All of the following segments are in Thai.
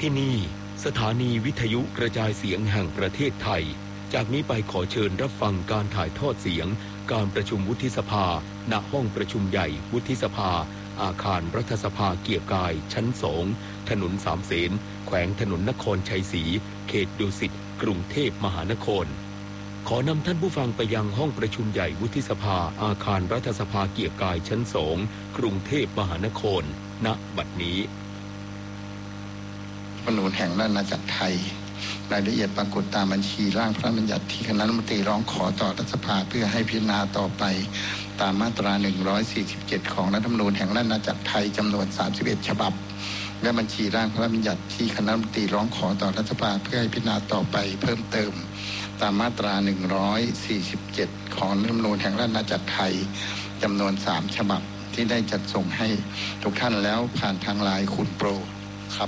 ที่นี่สถานีวิทยุกระจายเสียงแห่งประเทศไทยจากนี้ไปขอเชิญรับฟังการถ่ายทอดเสียงการประชุมวุฒิสภาณห้องประชุมใหญ่วุฒิสภาอาคารรัฐสภาเกียรติกายชั้น2ถนนสามเสนแขวงถนนนครชัยศรีเขตดุสิตกรุงเทพมหานครขอนำท่านผู้ฟังไปยังห้องประชุมใหญ่วุฒิสภาอาคารรัฐสภาเกียรติกายชั้น2กรุงเทพมหานครณบัดนี้รัฐธรรมนูญแห่งราชอาณาจักรไทยรายละเอียดปรากฏตามบัญชีร่างพระราชบัญญัติที่คณะรัฐมนตรีร้องขอต่อรัฐสภาเพื่อให้พิจารณาต่อไปตามมาตรา147ของรัฐธรรมนูญแห่งราชอาณาจักรไทยจำนวน31ฉบับและบัญชีร่างพระราชบัญญัติที่คณะรัฐมนตรีร้องขอต่อรัฐสภาเพื่อให้พิจารณาต่อไปเพิ่มเติมตามมาตรา147ของรัฐธรรมนูญแห่งราชอาณาจักรไทยจำนวน3ฉบับที่ได้จัดส่งให้ทุกท่านแล้วผ่านทางไลน์คุณโปรครับ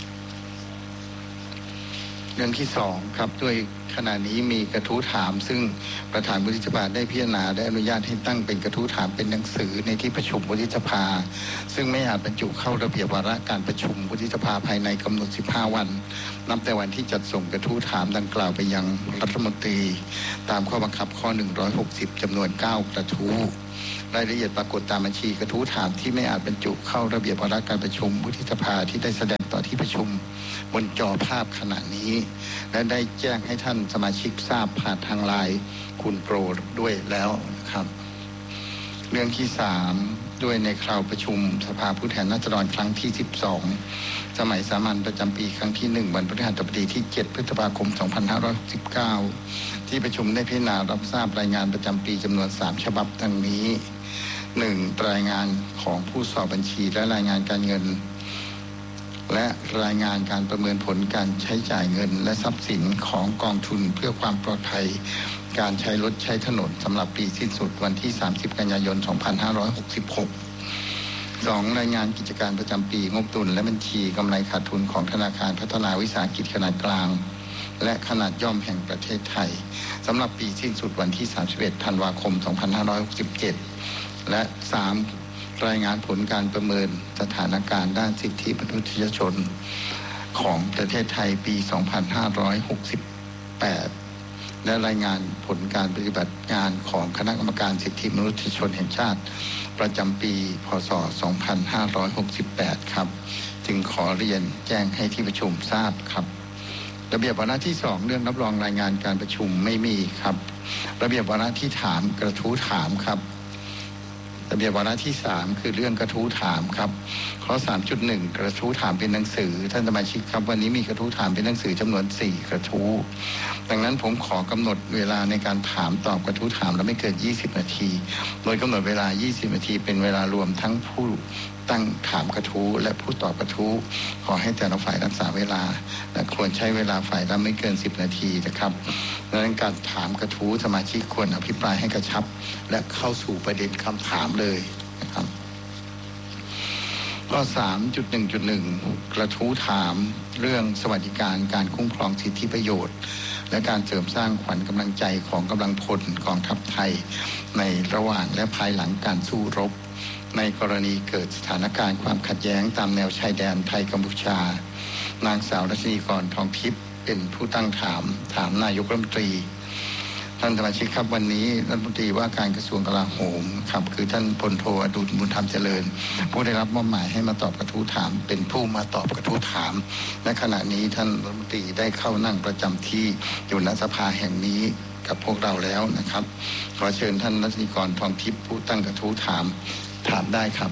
เรื่องที่2ครับด้วยขณะนี้มีกระทู้ถามซึ่งประธานวุฒิสภาได้พิจารณาได้อนุญาตให้ตั้งเป็นกระทู้ถามเป็นหนังสือในที่ประชุมวุฒิสภาซึ่งไม่อาจบรรจุเข้าระเบียบวาระการประชุมวุฒิสภาภายในกำหนด15วันนับแต่วันที่จัดส่งกระทู้ถามดังกล่าวไปยังรัฐมนตรีตามข้อบังคับข้อ160จำนวน9กระทู้รายละเอียดปรากฏตามบัญชีกระทู้ถามที่ไม่อาจบรรจุเข้าระเบียบวาระการประชุมวุฒิสภาที่ได้แสดงต่อที่ประชุมบนจอภาพขณะนี้และได้แจ้งให้ท่านสมาชิกทราบผ่านทางไลน์คุณโปรด้วยแล้วนะครับเรื่องที่3ด้วยในคราวประชุมสภาผู้แทนราษฎรครั้งที่12สมัยสามัญประจำปีครั้งที่1วันพฤหัสบดีที่7พฤษภาคม2569ที่ประชุมได้พิจารณารับทราบรายงานประจำปีจำนวน3ฉบับดังนี้1รายงานของผู้สอบบัญชีและรายงานการเงินและรายงานการประเมินผลการใช้จ่ายเงินและทรัพย์สินของกองทุนเพื่อความปลอดภัยการใช้รถใช้ถนนสำหรับปีสิ้นสุดวันที่30กันยายน2566 2รายงานกิจการประจำปีงบดุลและบัญชีกำไรขาดทุนของธนาคารพัฒนาวิสาหกิจขนาดกลางและขนาดย่อมแห่งประเทศไทยสำหรับปีสิ้นสุดวันที่31ธันวาคม2567และ3รายงานผลการประเมินสถานการณ์ด้านสิทธิมนุษยชนของประเทศไทยปี2568และรายงานผลการปฏิบัติงานของคณะกรรมการสิทธิมนุษยชนแห่งชาติประจำปีพ.ศ. 2568ครับจึงขอเรียนแจ้งให้ที่ประชุมทราบครับระเบียบวาระที่2เรื่องรับรองรายงานการประชุมไม่มีครับระเบียบวาระที่ถามกระทู้ถามครับระเบียบวาระที่3คือเรื่องกระทู้ถามครับข้อ 3.1 กระทู้ถามเป็นหนังสือท่านสมาชิกครับวันนี้มีกระทู้ถามเป็นหนังสือจำนวน4กระทู้ดังนั้นผมขอกำหนดเวลาในการถามตอบกระทู้ถามและไม่เกิน20นาทีโดยกำหนดเวลา20นาทีเป็นเวลารวมทั้งผู้ตั้งถามกระทู้และผู้ตอบกระทู้ขอให้แต่ละฝ่ายรักษาเวลาและควรใช้เวลาฝ่ายละไม่เกิน10นาทีนะครับดังนั้นการถามกระทู้สมาชิกควรอภิปรายให้กระชับและเข้าสู่ประเด็นคำถามเลยนะครับข้อ 3.1.1 กระทู้ถามเรื่องสวัสดิการการคุ้มครองสิทธิประโยชน์และการเสริมสร้างขวัญกำลังใจของกำลังพลกองทัพไทยในระหว่างและภายหลังการสู้รบในกรณีเกิดสถานการณ์ความขัดแย้งตามแนวชายแดนไทยกัมพูชานางสาวรัชนีกรทองทิพย์เป็นผู้ตั้งถามนายกรัฐมนตรีท่านสมาชิกครับวันนี้รัฐมนตรีว่าการกระทรวงกลาโหมครับคือท่านพลโทอดุลบุญธรรมเจริญผู้ได้รับมอบหมายให้มาตอบกระทู้ถามเป็นผู้มาตอบกระทู้ถามและขณะนี้ท่านรัฐมนตรีได้เข้านั่งประจำที่อยู่ณสภาแห่งนี้กับพวกเราแล้วนะครับขอเชิญท่านรัชนีกรทองทิพย์ผู้ตั้งกระทู้ถามได้ครับ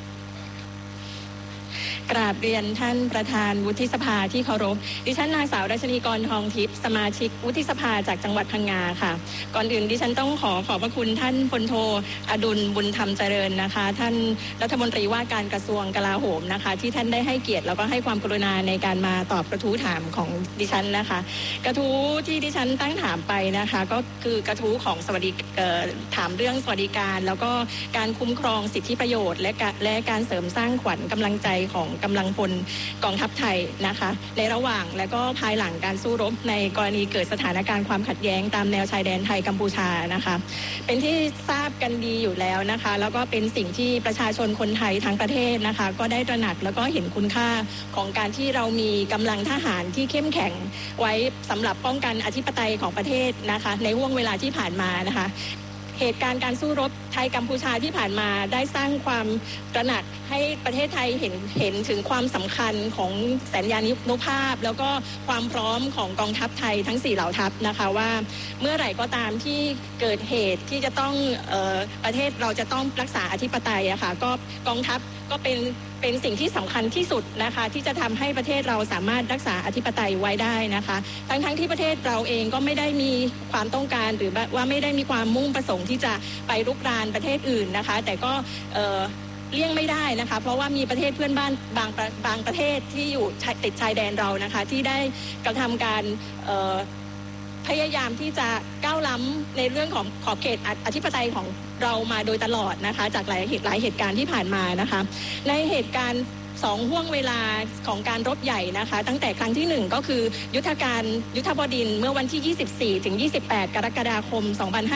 กราบเรียนท่านประธานวุฒิสภาที่เคารพดิฉันนางสาวรัชนีกรทองทิพย์สมาชิกวุฒิสภาจากจังหวัดพังงาค่ะก่อนอื่นดิฉันต้องขอบพระคุณท่านพลโทอดุลบุญธรรมเจริญนะคะท่านรัฐมนตรีว่าการกระทรวงกลาโหมนะคะที่ท่านได้ให้เกียรติแล้วก็ให้ความกรุณาในการมาตอบกระทู้ถามของดิฉันนะคะกระทู้ที่ดิฉันตั้งถามไปนะคะก็คือกระทู้ของถามเรื่องสวัสดิการแล้วก็การคุ้มครองสิทธิประโยชน์และการเสริมสร้างขวัญกำลังใจของกำลังพลกองทัพไทยนะคะในระหว่างและก็ภายหลังการสู้รบในกรณีเกิดสถานการณ์ความขัดแย้งตามแนวชายแดนไทยกัมพูชานะคะเป็นที่ทราบกันดีอยู่แล้วนะคะแล้วก็เป็นสิ่งที่ประชาชนคนไทยทั้งประเทศนะคะก็ได้ตระหนักแล้วก็เห็นคุณค่าของการที่เรามีกำลังทหารที่เข้มแข็งไว้สำหรับป้องกันอธิปไตยของประเทศนะคะในห่วงเวลาที่ผ่านมานะคะเหตุการณ์การสู้รบไทยกัมพูชาที่ผ่านมาได้สร้างความตระหนักให้ประเทศไทยเห็นถึงความสำคัญของสัญญานุภาพแล้วก็ความพร้อมของกองทัพไทยทั้ง4เหล่าทัพนะคะว่าเมื่อไหร่ก็ตามที่เกิดเหตุที่จะต้องประเทศเราจะต้องรักษาอธิปไตยอะค่ะก็กองทัพก็เป็นสิ่งที่สำคัญที่สุดนะคะที่จะทำให้ประเทศเราสามารถรักษาอธิปไตยไว้ได้นะคะทั้งที่ประเทศเราเองก็ไม่ได้มีความต้องการหรือว่าไม่ได้มีความมุ่งประสงค์ที่จะไปรุกรานประเทศอื่นนะคะแต่ก็เลี่ยงไม่ได้นะคะเพราะว่ามีประเทศเพื่อนบ้านบางประเทศที่อยู่ติดชายแดนเรานะคะที่ได้กระทำการพยายามที่จะก้าวล้ำในเรื่องของขอบเขตอธิปไตยของเรามาโดยตลอดนะคะจากหลายเหตุการณ์ที่ผ่านมานะคะในเหตุการณ์2 ห่วงเวลาของการรบใหญ่นะคะตั้งแต่ครั้งที่1ก็คือยุทธบดินทร์เมื่อวันที่24ถึง28กรกฎาคม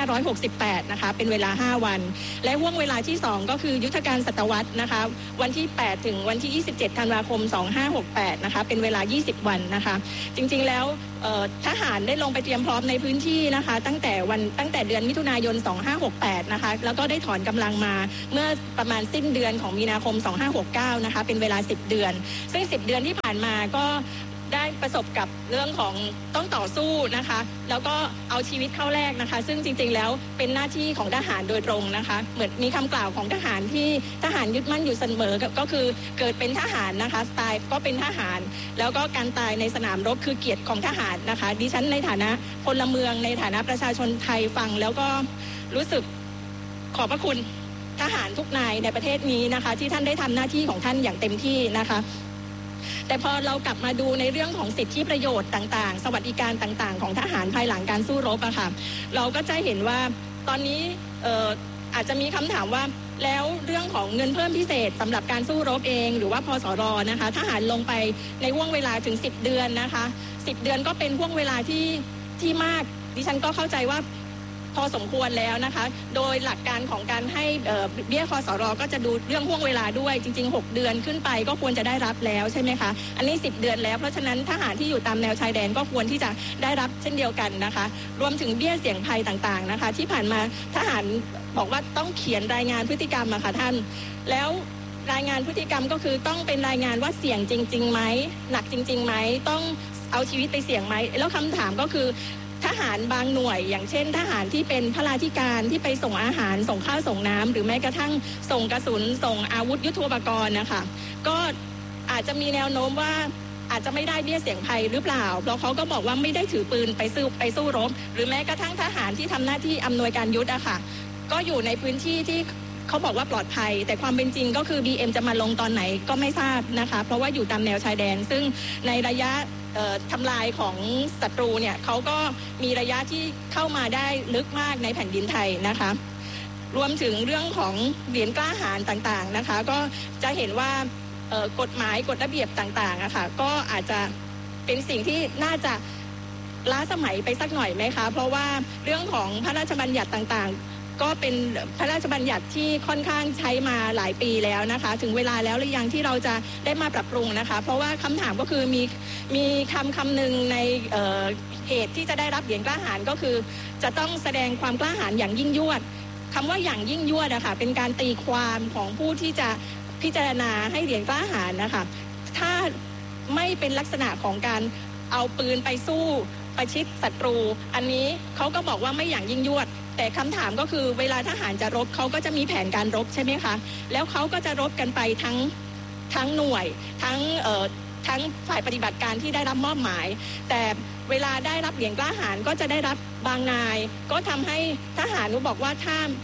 2568นะคะเป็นเวลา5วันและห่วงเวลาที่2ก็คือยุทธการศตวรรษนะคะวันที่8ถึงวันที่27ธันวาคม2568นะคะเป็นเวลา20วันนะคะจริงๆแล้วทหารได้ลงไปเตรียมพร้อมในพื้นที่นะคะตั้งแต่เดือนมิถุนายน2568นะคะแล้วก็ได้ถอนกำลังมาเมื่อประมาณสิ้นเดือนของมีนาคม2569นะคะเป็นเวลา10เดือนซึ่ง10เดือนที่ผ่านมาก็ได้ประสบกับเรื่องของต้องต่อสู้นะคะแล้วก็เอาชีวิตเข้าแลกนะคะซึ่งจริงๆแล้วเป็นหน้าที่ของทหารโดยตรงนะคะเหมือนมีคำกล่าวของทหารที่ทหารยึดมั่นอยู่เสมอก็คือเกิดเป็นทหารนะคะตายก็เป็นทหารแล้วก็การตายในสนามรบคือเกียรติของทหารนะคะดิฉันในฐานะพลเมืองในฐานะประชาชนไทยฟังแล้วก็รู้สึกขอบพระคุณทหารทุกนายในประเทศนี้นะคะที่ท่านได้ทำหน้าที่ของท่านอย่างเต็มที่นะคะแต่พอเรากลับมาดูในเรื่องของสิทธิประโยชน์ต่างๆสวัสดิการต่างๆของทหารภายหลังการสู้รบอะค่ะเราก็จะเห็นว่าตอนนี้อาจจะมีคำถามว่าแล้วเรื่องของเงินเพิ่มพิเศษสำหรับการสู้รบเองหรือว่าพสรนะคะทหารลงไปในห่วงเวลาถึง10เดือนนะคะ10เดือนก็เป็นห่วงเวลาที่มากดิฉันก็เข้าใจว่าพอสมควรแล้วนะคะโดยหลักการของการให้เบี้ยคสรก็จะดูเรื่องห่วงเวลาด้วยจริงๆ6เดือนขึ้นไปก็ควรจะได้รับแล้วใช่ไหมคะอันนี้10เดือนแล้วเพราะฉะนั้นทหารที่อยู่ตามแนวชายแดนก็ควรที่จะได้รับเช่นเดียวกันนะคะรวมถึงเบี้ยเสี่ยงภัยต่างๆนะคะที่ผ่านมาทหารบอกว่าต้องเขียนรายงานพฤติกรรมอะค่ะท่านแล้วรายงานพฤติกรรมก็คือต้องเป็นรายงานว่าเสี่ยงจริงๆไหมหนักจริงๆไหมต้องเอาชีวิตไปเสี่ยงไหมแล้วคำถามก็คือทหารบางหน่วยอย่างเช่นทหารที่เป็นพลาธิการที่ไปส่งอาหารส่งข้าวส่งน้ำหรือแม้กระทั่งส่งกระสุนส่งอาวุธยุทโธปกรณ์นะคะก็อาจจะมีแนวโน้มว่าอาจจะไม่ได้เบี้ยเสี่ยงภัยหรือเปล่าเพราะเขาก็บอกว่าไม่ได้ถือปืนไปสู้รบหรือแม้กระทั่งทหารที่ทำหน้าที่อำนวยการยุทธอะค่ะก็อยู่ในพื้นที่ที่เขาบอกว่าปลอดภัยแต่ความเป็นจริงก็คือ BM จะมาลงตอนไหนก็ไม่ทราบนะคะเพราะว่าอยู่ตามแนวชายแดนซึ่งในระยะทำลายของศัตรูเนี่ยเขาก็มีระยะที่เข้ามาได้ลึกมากในแผ่นดินไทยนะคะรวมถึงเรื่องของเหรียญกล้าหาญต่างๆนะคะก็จะเห็นว่ากฎหมายกฎระเบียบต่างๆอะค่ะก็อาจจะเป็นสิ่งที่น่าจะล้าสมัยไปสักหน่อยไหมคะเพราะว่าเรื่องของพระราชบัญญัติต่างๆก็เป็นพระราชบัญญัติที่ค่อนข้างใช้มาหลายปีแล้วนะคะถึงเวลาแล้วหรือยังที่เราจะได้มาปรับปรุงนะคะเพราะว่าคำถามก็คือมีคำหนึ่งในเหตุที่จะได้รับเหรียญกล้าหาญก็คือจะต้องแสดงความกล้าหาญอย่างยิ่งยวดคำว่าอย่างยิ่งยวดนะคะเป็นการตีความของผู้ที่จะพิจารณาให้เหรียญกล้าหาญนะคะถ้าไม่เป็นลักษณะของการเอาปืนไปสู้ประชิดศัตรูอันนี้เขาก็บอกว่าไม่อย่างยิ่งยวดแต่คำถามก็คือเวลาทหารจะรบเขาก็จะมีแผนการรบใช่ไหมคะแล้วเขาก็จะรบกันไปทั้งหน่วยทั้งฝ่ายปฏิบัติการที่ได้รับมอบหมายแต่เวลาได้รับเหรียญกล้าหาญก็จะได้รับบางนายก็ทำให้ทหารบอกว่าถ้า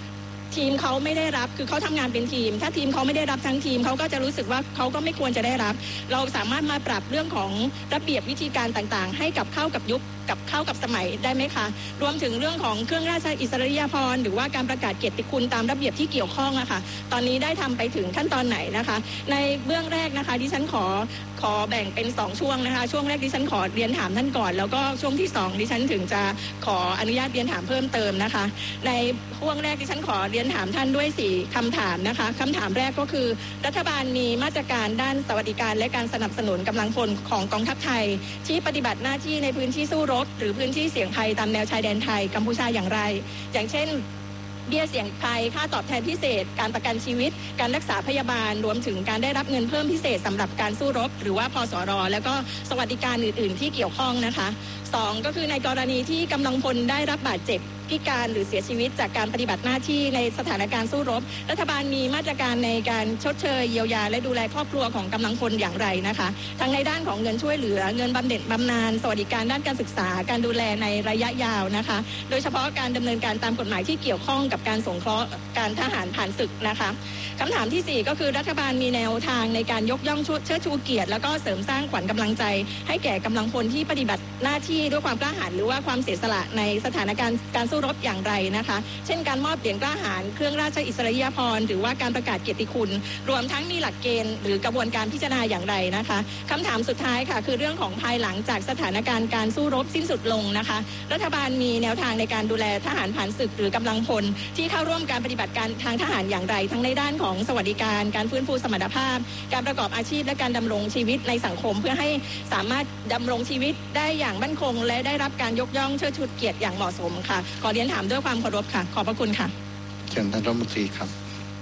ทีมเขาไม่ได้รับคือเขาทำงานเป็นทีมถ้าทีมเขาไม่ได้รับทั้งทีมเขาก็จะรู้สึกว่าเขาก็ไม่ควรจะได้รับเราสามารถมาปรับเรื่องของระเบียบวิธีการต่างๆให้กับเข้ากับยุคกับเข้ากับสมัยได้ไหมคะรวมถึงเรื่องของเครื่องราชอิสริยาภรณ์หรือว่าการประกาศเกียรติคุณตามระเบียบที่เกี่ยวข้องอะค่ะตอนนี้ได้ทำไปถึงขั้นตอนไหนนะคะในเบื้องแรกนะคะดิฉันขอแบ่งเป็น2ช่วงนะคะช่วงแรกดิฉันขอเรียนถามท่านก่อนแล้วก็ช่วงที่2ดิฉันถึงจะขออนุญาตเรียนถามเพิ่มเติมนะคะในช่วงแรกดิฉันขอเรียนถามท่านด้วย4คำถามนะคะคำถามแรกก็คือรัฐบาลมีมาตรการด้านสวัสดิการและการสนับสนุนกำลังพลของกองทัพไทยที่ปฏิบัติหน้าที่ในพื้นที่สู้รบหรือพื้นที่เสี่ยงภัยตามแนวชายแดนไทยกัมพูชาอย่างไรอย่างเช่นเบี้ยเสี่ยงภัยค่าตอบแทนพิเศษการประกันชีวิตการรักษาพยาบาลรวมถึงการได้รับเงินเพิ่มพิเศษสำหรับการสู้รบหรือว่าพสร.แล้วก็สวัสดิการอื่นๆที่เกี่ยวข้องนะคะ2ก็คือในกรณีที่กำลังพลได้รับบาดเจ็บพิการหรือเสียชีวิตจากการปฏิบัติหน้าที่ในสถานการณ์สู้รบรัฐบาลมีมาตรการในการชดเชยเยียวยาและดูแลครอบครัวของกำลังพลอย่างไรนะคะทั้งในด้านของเงินช่วยเหลือเงินบำเหน็จบำนาญสวัสดิการด้านการศึกษาการดูแลในระยะยาวนะคะโดยเฉพาะการดำเนินการตามกฎหมายที่เกี่ยวข้องกับการสงเคราะห์การทหารผ่านศึกนะคะคำถามที่4ก็คือรัฐบาลมีแนวทางในการยกย่องเชิดชูเกียรติแล้วก็เสริมสร้างขวัญกำลังใจให้แก่กำลังพลที่ปฏิบัติหน้าที่ด้วยความกล้าหาญหรือว่าความเสียสละในสถานการณ์การสู้รบอย่างไรนะคะเช่นการมอบเหรียญกล้าหาญเครื่องราชอิสริยาภรณ์หรือว่าการประกาศเกียรติคุณรวมทั้งมีหลักเกณฑ์หรือกระบวนการพิจารณาอย่างไรนะคะคำถามสุดท้ายค่ะคือเรื่องของภายหลังจากสถานการณ์การสู้รบสิ้นสุดลงนะคะรัฐบาลมีแนวทางในการดูแลทหารผ่านศึกหรือกำลังพลที่เข้าร่วมการปฏิบัติการทางทหารอย่างไรทั้งในด้านของสวัสดิการการฟื้นฟูสมรรถภาพการประกอบอาชีพและการดำรงชีวิตในสังคมเพื่อให้สามารถดำรงชีวิตได้อย่างมั่นคงและได้รับการยกย่องเชิดชูเกียรติอย่างเหมาะสมค่ะขอเรียนถามด้วยความเคารพค่ะขอบพระคุณค่ะเชิญท่านรัฐมนตรีครับ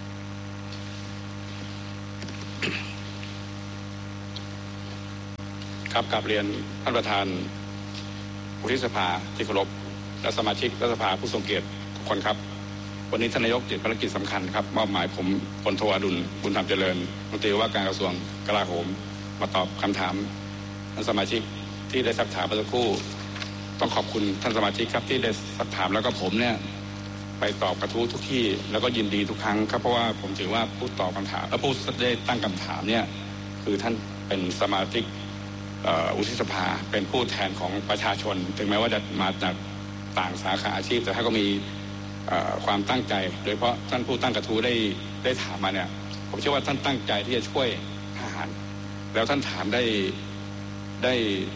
ครับกราบเรียนท่านประธานวุฒิสภาที่เคารพและสมาชิกรัฐสภาผู้ทรงเกียรติทุกคนครับวันนี้ท่านนายกติดภารกิจสำคัญครับมอบหมายผมพลโทอดุลบุญธรรมเจริญรัฐมนตรีว่าการกระทรวงกลาโหมมาตอบคำถามท่านสมาชิกที่ได้ซักถามเมื่อสักครู่ต้องขอบคุณท่านสมาชิกครับที่ได้ซักถามแล้วก็ผมเนี่ยไปตอบกระทู้ทุกที่แล้วก็ยินดีทุกครั้งครับเพราะว่าผมถือว่าผู้ตอบคำถามและผู้ได้ตั้งคำถามเนี่ยคือท่านเป็นสมาชิกวุฒิสภาเป็นผู้แทนของประชาชนถึงแม้ว่าจะมาจากต่างสาขาอาชีพแต่ท่านก็มีความตั้งใจโดยเฉพาะท่านผู้ตั้งกระทู้ได้ถามมาเนี่ยผมเชื่อว่าท่านตั้งใจที่จะช่วยทหารแล้วท่านถามได้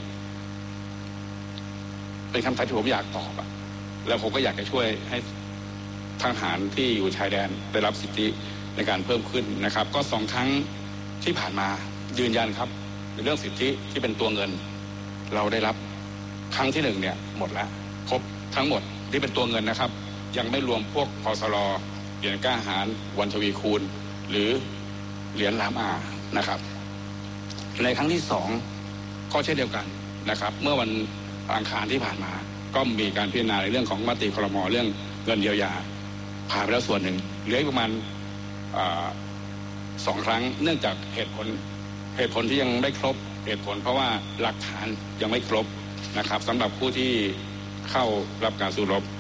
เป็นคำถามที่ผมอยากตอบแล้วผมก็อยากจะช่วยให้ทหารที่อยู่ชายแดนได้รับสิทธิในการเพิ่มขึ้นนะครับก็2 ครั้งที่ผ่านมายืนยันครับในเรื่องสิทธิที่เป็นตัวเงินเราได้รับครั้งที่1เนี่ยหมดแล้วครบทั้งหมดที่เป็นตัวเงินนะครับยังไม่รวมพวกพสร.เหรียญกล้าหาญวันทวีคูณหรือเหรียญรามอานะครับในครั้งที่2ก็เช่นเดียวกันนะครับเมื่อวันอังคารที่ผ่านมาก็มีการพิจารณาในเรื่องของมติครม.เรื่องเงินเยียวยาผ่านไปแล้วส่วนหนึ่งเหลือประมาณ2 ครั้งเนื่องจากเหตุผลที่ยังไม่ครบเหตุผลเพราะว่าหลักฐานยังไม่ครบนะครับสำหรับผู้ที่เข้ารับการสู้รบ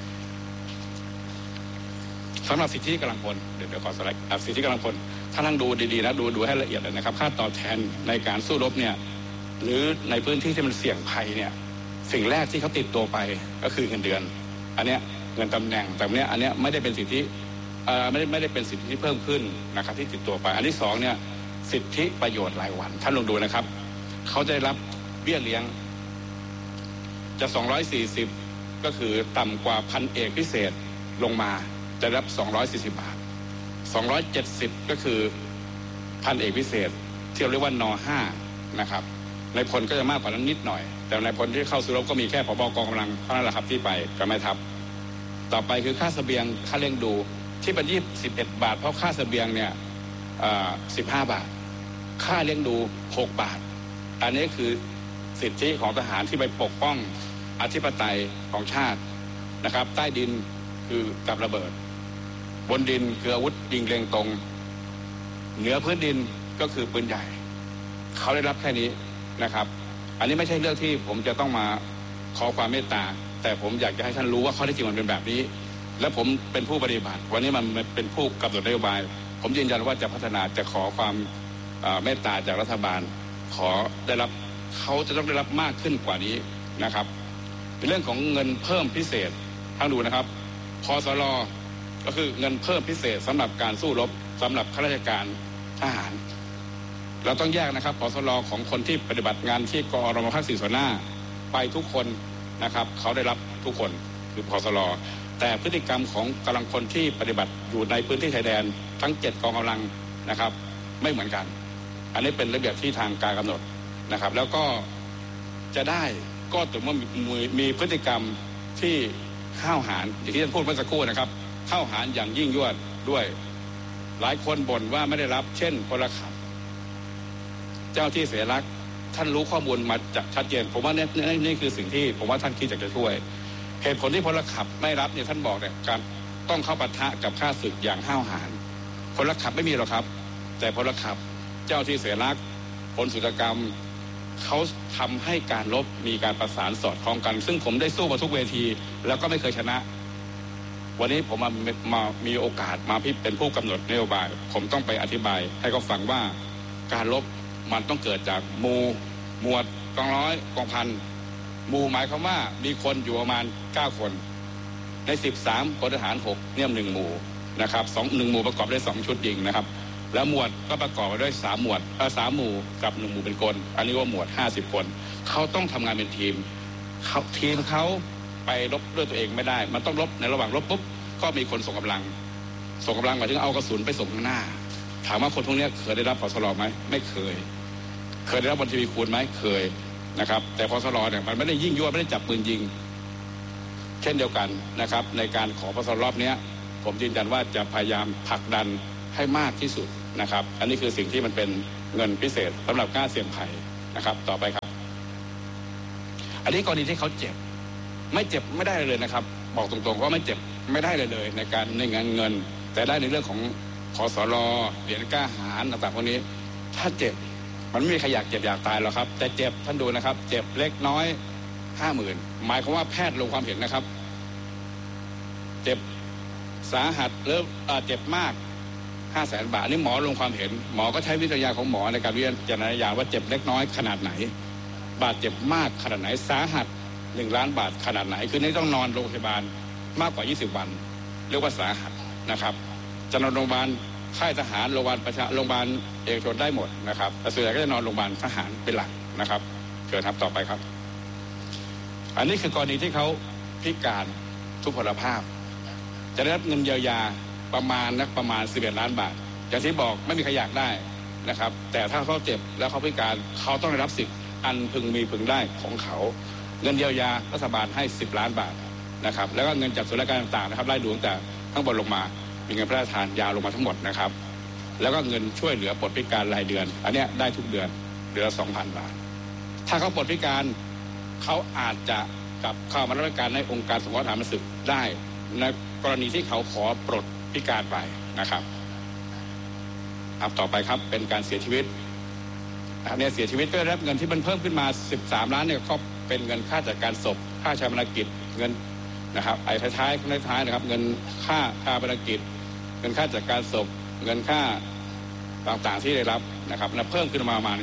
สำหรับสิทธิกำลังพลเดี๋ยวขอสไลด์สิทธิกำลังพลถ้าท่านดูดีๆนะดูให้ละเอียดเลยนะครับค่าตอบแทนในการสู้รบเนี่ยหรือในพื้นที่ที่มันเสี่ยงภัยเนี่ยสิ่งแรกที่เขาติดตัวไปก็คือเงินเดือนอันเนี้ยเงินตำแหน่งแต่เนี้ยอันเนี้ยไม่ได้เป็นสิทธิไม่ได้เป็นสิทธิที่เพิ่มขึ้นนะครับที่ติดตัวไปอันที่2เนี่ยสิทธิประโยชน์รายวันท่านลองดูนะครับเขาจะได้รับเบี้ยเลี้ยงจะ240ก็คือต่ำกว่าพันเอกพิเศษลงมาจะรับ240 บาท270ก็คือพันเอกพิเศษที่เรียกว่าน.5 นะครับในพลก็จะมากกว่านั้นนิดหน่อยแต่ในพลที่เข้าสู้รบก็มีแค่ผบ.กองกำลังเท่านั้นแหละครับที่ไปกับแม่ทัพต่อไปคือค่าเสบียงค่าเลี้ยงดูที่เป็น21 บาทเพราะค่าเสบียงเนี่ย15 บาทค่าเลี้ยงดู6 บาทอันนี้คือสิทธิของทหารที่ไปปกป้องอธิปไตยของชาตินะครับใต้ดินคือกับระเบิดบนดินคืออาวุธยิงเล็งตรงเหนือพื้นดินก็คือปืนใหญ่เขาได้รับแค่นี้นะครับอันนี้ไม่ใช่เรื่องที่ผมจะต้องมาขอความเมตตาแต่ผมอยากจะให้ท่านรู้ว่าข้อเท็จจริงมันเป็นแบบนี้และผมเป็นผู้ปฏิบัติวันนี้มันเป็นผู้กำหนดนโยบายผมยืนยันว่าจะพัฒนาจะขอความเมตตาจากรัฐบาลขอได้รับเขาจะต้องได้รับมากขึ้นกว่านี้นะครับเป็นเรื่องของเงินเพิ่มพิเศษทั้งดูนะครับพสร.ก็คือเงินเพิ่มพิเศษสำหรับการสู้รบสำหรับข้าราชการทหารเราต้องแยกนะครับพสร.ของคนที่ปฏิบัติงานที่กอรมภาค 4 ส่วนหน้าไปทุกคนนะครับเขาได้รับทุกคนคือพสร.แต่พฤติกรรมของกำลังพลที่ปฏิบัติอยู่ในพื้นที่ชายแดนทั้ง7กองกำลังนะครับไม่เหมือนกันอันนี้เป็นระเบียบที่ทางการกำหนดนะครับแล้วก็จะได้ก็ต่อเมื่อมีพฤติกรรมที่ห้าวหาญอย่างที่ท่านพูดเมื่อสักครู่นะครับห้าวหาญอย่างยิ่งยวดด้วยหลายคนบ่นว่าไม่ได้รับเช่นพลขับเจ้าที่เสียรักท่านรู้ข้อมูลมาจากชัดเจนผมว่านี่คือสิ่งที่ผมว่าท่านคิดจะช่วยเหตุผลที่พลขับไม่รับเนี่ยท่านบอกเนี่ยการต้องเข้าปะทะกับข้าศึกอย่างห้าวหาญพลขับไม่มีหรอกครับแต่พลขับเจ้าที่เสียรักพลสุรกรรมเขาทำให้การรบมีการประสานสอดคล้องกันซึ่งผมได้สู้มาทุกเวทีแล้วก็ไม่เคยชนะวันนี้ผมมามีโอกาสมาเป็นผู้กำหนดนโยบายผมต้องไปอธิบายให้เขาฟังว่าการรบมันต้องเกิดจากหมวดกองร้อยกองพันหมู่หมายความว่ามีคนอยู่ประมาณ9คนใน13พลทหาร6เนี่ย1หมู่นะครับ1หมู่ประกอบด้วย2ชุดยิงนะครับแล้วหมวดก็ประกอบไปด้วย3หมู่กับ1หมู่เป็นกลอันนี้ว่าหมวด50คนเขาต้องทำงานเป็นทีมเขาไปรบด้วยตัวเองไม่ได้มันต้องรบในระหว่างรบปุ๊บก็มีคนส่งกำลังหมายถึงเอากระสุนไปส่งข้างหน้าถามว่าคนพวกนี้เคยได้รับพสร.ไหมไม่เคยได้รับบนทีวีคูณไหมเคยนะครับแต่พสร.เนี่ยมันไม่ได้ยิ่งยวดไม่ได้จับปืนยิงเช่นเดียวกันนะครับในการขอพสร.รอบนี้ผมยืนยันว่าจะพยายามผลักดันให้มากที่สุดนะครับอันนี้คือสิ่งที่มันเป็นเงินพิเศษสำหรับการเสี่ยงภัยนะครับต่อไปครับอันนี้กรณีที่เขาเจ็บไม่เจ็บไม่ได้เลยนะครับบอกตรงๆว่าไม่เจ็บไม่ได้เลยในการในเงินแต่ได้ในเรื่องของพสร.เหรียญกล้าหาญต่างๆพวกนี้ถ้าเจ็บมันไม่มีใครอยากเจ็บอยากตายหรอกครับแต่เจ็บท่านดูนะครับเจ็บเล็กน้อย 50,000หมายความว่าแพทย์ลงความเห็นนะครับเจ็บสาหัสหรือเจ็บมาก500,000 บาทนี่หมอลงความเห็นหมอก็ใช้วิทยาของหมอในการวิจารณญาณว่าเจ็บเล็กน้อยขนาดไหนบาดเจ็บมากขนาดไหนสาหัส1 ล้านบาทขนาดไหนคือนี่ต้องนอนโรงพยาบาลมากกว่า20 วันเรียกว่าสาหัสนะครับจะนอนโรงพยาบาลค่ายทหารโรงพยาบาลโรงพยาบาลเอกชนได้หมดนะครับแต่ส่วนใหญ่ก็จะนอนโรงพยาบาลทหารเป็นหลักนะครับเชิญครับต่อไปครับอันนี้คือกรณีที่เขาพิการทุพพลภาพจะได้รับเงินเยียวยาประมาณ11 ล้านบาทอย่างที่บอกไม่มีใครอยากได้นะครับแต่ถ้าเขาเจ็บแล้วเขาพิการเขาต้องได้รับสิทธิ์อันพึงได้ของเขาเงินเยียวยารัฐบาลให้10 ล้านบาทนะครับแล้วก็เงินจากส่วนราชการต่างๆนะครับไล่ดูตั้งแต่ข้างบนลงมามีเงินพระราชทานยาวลงมาทั้งหมดนะครับแล้วก็เงินช่วยเหลือปลดพิการรายเดือนอันนี้ได้ทุกเดือนเดือนละ 2,000 บาทถ้าเขาปลดพิการเขาอาจจะกลับเข้ามารับราชการในองค์การสงเคราะห์ทหารศึกได้ในกรณีที่เขาขอปลดพิการไปนะครับต่อไปครับเป็นการเสียชีวิตเนี่ยเสียชีวิตก็ได้รับเงินที่มันเพิ่มขึ้นมา13 ล้านเนี่ยก็เป็นเงินค่าจัดการศพค่าชาปนกิจเงินนะครับไอ้ท้ายนะครับเงินค่าชาปนกิจเงินค่าจัดการศพเงินค่าต่างๆที่ได้รับนะครับเพิ่มขึ้นมาประมาณ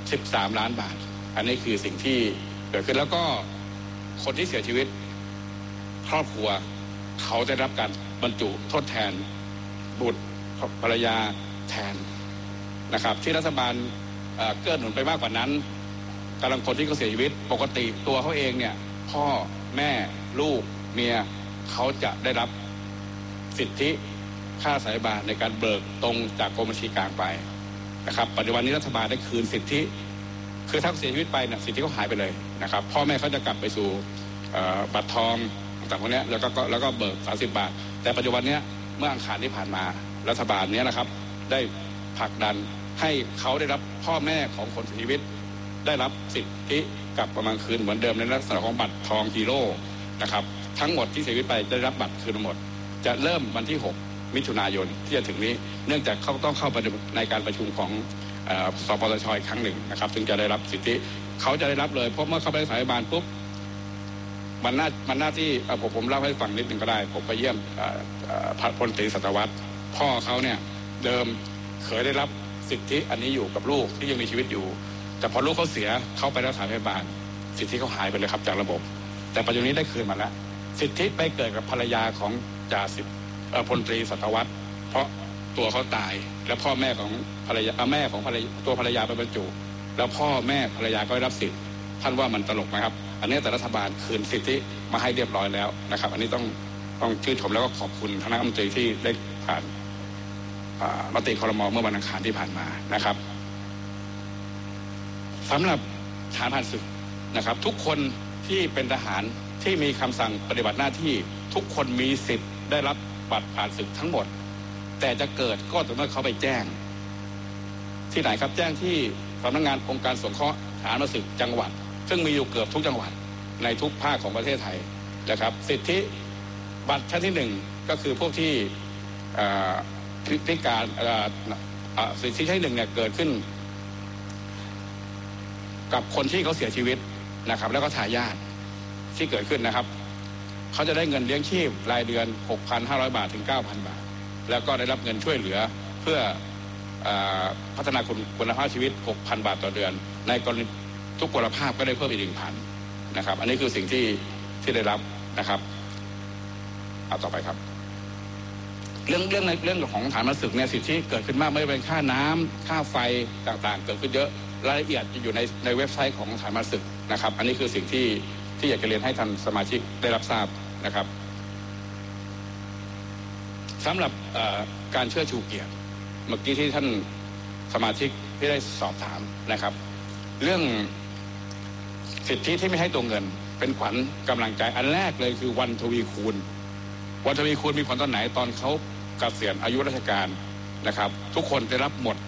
13 ล้านบาทอันนี้คือสิ่งที่เกิดขึ้นแล้วก็คนที่เสียชีวิตครอบครัวเขาจะรับการบรรจุทดแทนบุตรภรรยาแทนนะครับที่รัฐบาลเกื้อหนุนไปมากกว่านั้นกำลังคนที่เขาเสียชีวิตปกติตัวเขาเองเนี่ยพ่อแม่ลูกเมียเขาจะได้รับสิทธิค่าสายบาทในการเบิกตรงจากกรมบัญชีกลางไปนะครับปัจจุบันนี้รัฐบาลได้คืนสิทธิคือถ้าเสียชีวิตไปเนี่ยสิทธิเขาหายไปเลยนะครับพ่อแม่เขาจะกลับไปสู่บัตรทองต่างๆพวกนี้แล้วก็เบิก30 บาทแต่ปัจจุบันนี้เมื่ออังคารที่ผ่านมารัฐบาลนี้นะครับได้ผลักดันให้เขาได้รับพ่อแม่ของคนเสียชีวิตได้รับสิทธิกลับประมาณคืนเหมือนเดิมในลักษณะของบัตรทองฮีโร่นะครับทั้งหมดที่เสียชีวิตไปได้รับบัตรคืนหมดจะเริ่มวันที่6 มิถุนายนที่จะถึงนี้เนื่องจากเขาต้องเข้าไปในการประชุมของสปสช.อีกครั้งหนึ่งนะครับถึงจะได้รับสิทธิเขาจะได้รับเลยเพราะเมื่อเข้าไปสายบาลปุ๊บมันน่าที่ผมเล่าให้ฟังนิดนึงก็ได้ผมไปเยี่ยมพลตรีสัตวัฒน์พ่อเขาเนี่ยเดิมเคยได้รับสิทธิอันนี้อยู่กับลูกที่ยังมีชีวิตอยู่แต่พอลูกเขาเสียเขาไปรักษาพยาบาลสิทธิเขาหายไปเลยครับจากระบบแต่ปัจจุบันนี้ได้คืนมาแล้วสิทธิไปเกิดกับภรรยาของจ่าสิบพลตรีสัตวัฒน์เพราะตัวเขาตายแล้วพ่อแม่ของภรรยาแม่ของตัวภรรยาไปบรรจุแล้วพ่อแม่ภรรยาก็ได้รับสิทธิ์ท่านว่ามันตลกไหมครับอันนี้แต่รัฐบาลคืนสิทธิมาให้เรียบร้อยแล้วนะครับอันนี้ต้องชื่นชมแล้วก็ขอบคุณคณะรัฐมนตรีที่ได้ผ่านมติครม.เมื่อวันอังคารที่ผ่านมานะครับสำหรับทหารผ่านศึกนะครับทุกคนที่เป็นทหารที่มีคำสั่งปฏิบัติหน้าที่ทุกคนมีสิทธิ์ได้รับบัตรผ่านศึกทั้งหมดแต่จะเกิดก็ต่อเมื่อเขาไปแจ้งที่ไหนครับแจ้งที่สำนักงานองค์การสงเคราะห์ทหารผ่านศึกจังหวัดซึ่งมีอยู่เกือบทุกจังหวัดในทุกภาคของประเทศไทยนะครับสิทธิบัตรชั้นที่1ก็คือพวกที่พิการสิทธิชั้นที่1เนี่ยเกิดขึ้นกับคนที่เขาเสียชีวิตนะครับแล้วก็ทายาทที่เกิดขึ้นนะครับเขาจะได้เงินเลี้ยงชีพรายเดือน 6,500 บาทถึง 9,000 บาทแล้วก็ได้รับเงินช่วยเหลือเพื่อพัฒนาคุณภาพชีวิต 6,000 บาทต่อเดือนในกรณีทุกพลภาพก็ได้เพิ่มอีก 1,000 นะครับอันนี้คือสิ่งที่ได้รับนะครับเอาต่อไปครับเรื่องของฐานผ่านศึกเนี่ยสิทธิเกิดขึ้นมากไม่ว่าเป็นค่าน้ำค่าไฟต่างๆเกิดขึ้นเยอะรายละเอียดจะอยู่ในเว็บไซต์ของฐานผ่านศึกนะครับอันนี้คือสิ่งที่อยากจะเรียนให้ท่านสมาชิกได้รับทราบนะครับสำหรับการเชิดชูเกียรติเมื่อกี้ที่ท่านสมาชิกที่ได้สอบถามนะครับเรื่องสิทธิที่ไม่ให้ตัวเงินเป็นขวัญกำลังใจอันแรกเลยคือวันทวีคูณวันทวีคูณมีผลตอนไหนตอนเขาเกษียณอายุราชการนะครับทุกคนได้รับหมด